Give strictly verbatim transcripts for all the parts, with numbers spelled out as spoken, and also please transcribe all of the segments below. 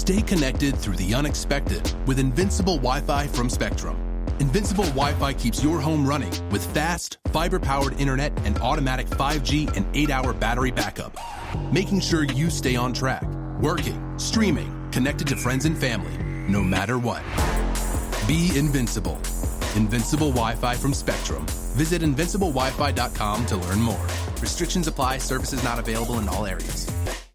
Stay connected through the unexpected with Invincible Wi-Fi from Spectrum. Invincible Wi-Fi keeps your home running with fast, fiber-powered internet and automatic five G and eight hour battery backup, making sure you stay on track, working, streaming, connected to friends and family, no matter what. Be invincible. Invincible Wi-Fi from Spectrum. Visit invincible wi fi dot com to learn more. Restrictions apply. Services not available in all areas.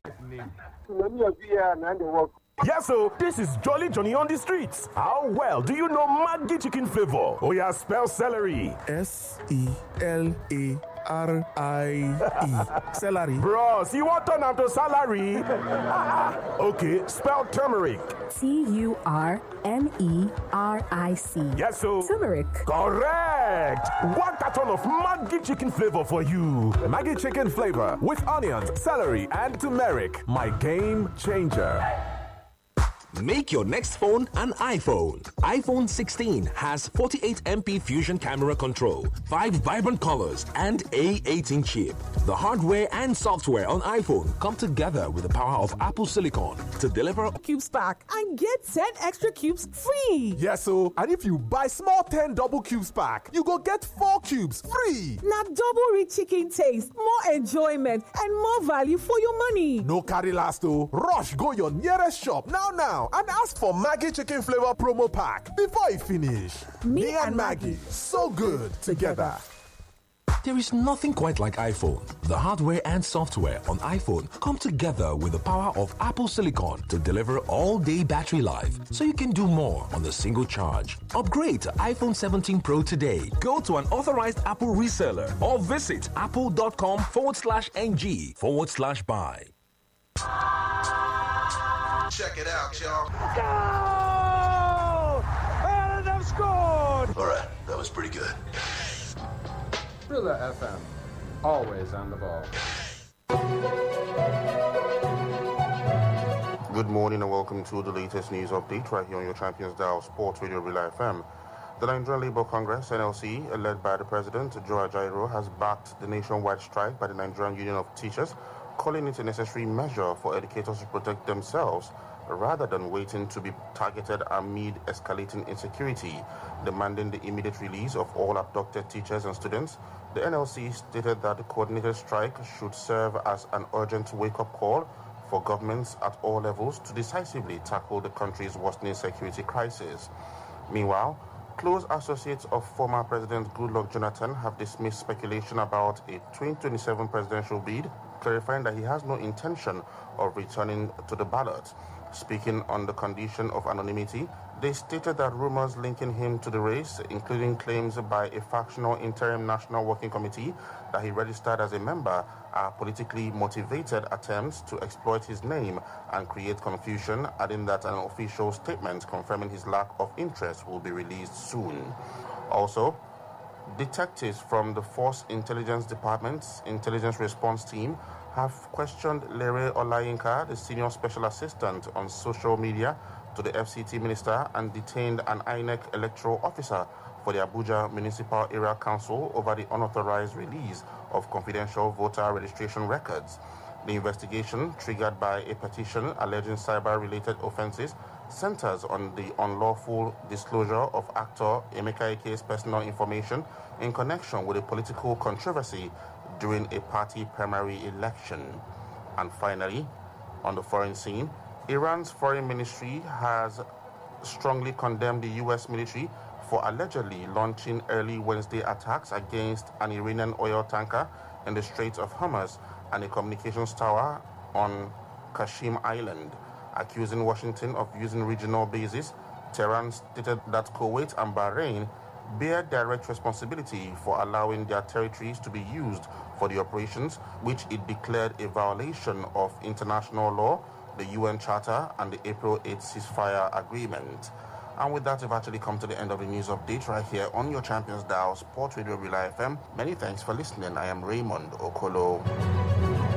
Yes, so this is Jolly Johnny on the streets. How well do you know Maggi chicken flavor? Oh yeah, spell celery. S E L A R I E. Celery. Bros, you want to turn to salary? Okay, spell turmeric. T U R M E R I C. Yes, so. Turmeric. Correct. One carton of Maggi chicken flavor for you. Maggi chicken flavor with onions, celery, and turmeric. My game changer. Make your next phone an iPhone. iPhone sixteen has forty-eight megapixel Fusion camera control, five vibrant colors, and A eighteen chip. The hardware and software on iPhone come together with the power of Apple Silicon to deliver cubes pack and get ten extra cubes free. Yes, so and if you buy small ten double cubes pack, you go get four cubes free. Now double rich chicken taste, more enjoyment, and more value for your money. No carry last though. Rush go your nearest shop now now and ask for Maggi chicken flavor promo pack before it finish. Me, Me and Maggi, so good together. There is nothing quite like iPhone. The hardware and software on iPhone come together with the power of Apple Silicon to deliver all-day battery life, so you can do more on a single charge. Upgrade to iPhone seventeen Pro today. Go to an authorized Apple reseller or visit apple.com forward slash ng forward slash buy. Check it out, y'all. Go! And they've scored! All right, that was pretty good. Thriller F M, always on the ball. Good morning and welcome to the latest news update right here on your Champions Dial Sports Radio Relay F M. The Nigerian Labour Congress, N L C, led by the President, Joe Ajaero, has backed the nationwide strike by the Nigerian Union of Teachers, calling it a necessary measure for educators to protect themselves rather than waiting to be targeted amid escalating insecurity, demanding the immediate release of all abducted teachers and students. The N L C stated that the coordinated strike should serve as an urgent wake-up call for governments at all levels to decisively tackle the country's worsening security crisis. Meanwhile, close associates of former President Goodluck Jonathan have dismissed speculation about a twenty twenty-seven presidential bid, clarifying that he has no intention of returning to the ballot. Speaking on the condition of anonymity, they stated that rumors linking him to the race, including claims by a factional interim national working committee that he registered as a member, are politically motivated attempts to exploit his name and create confusion, adding that an official statement confirming his lack of interest will be released soon. Also, detectives from the Force Intelligence Department's Intelligence Response Team have questioned Lere Olayinka, the Senior Special Assistant on social media to the F C T Minister, and detained an I N E C electoral officer for the Abuja Municipal Area Council over the unauthorized release of confidential voter registration records. The investigation, triggered by a petition alleging cyber-related offenses, centers on the unlawful disclosure of actor Emeka Ike's personal information in connection with a political controversy during a party primary election. And finally, on the foreign scene, Iran's foreign ministry has strongly condemned the U S military for allegedly launching early Wednesday attacks against an Iranian oil tanker in the Straits of Hormuz and a communications tower on Qassim Island. Accusing Washington of using regional bases, Tehran stated that Kuwait and Bahrain bear direct responsibility for allowing their territories to be used for the operations, which it declared a violation of international law, the U N Charter, and the April eighth ceasefire agreement. And with that, we've actually come to the end of the news update right here on your Champions Dial Sports Radio Relay F M. Many thanks for listening. I am Raymond Okolo.